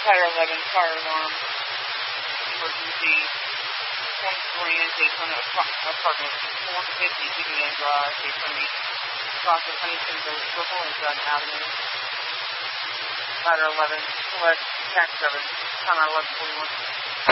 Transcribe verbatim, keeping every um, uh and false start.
Ladder eleven, fire alarm, emergency, twenty-three in Daytona apartment, four fifty Union Drive, Daytona Beach, Doctor Huntington Road, Circle, and Dunn Avenue. Ladder eleven, select tax seven, time eleven forty-one.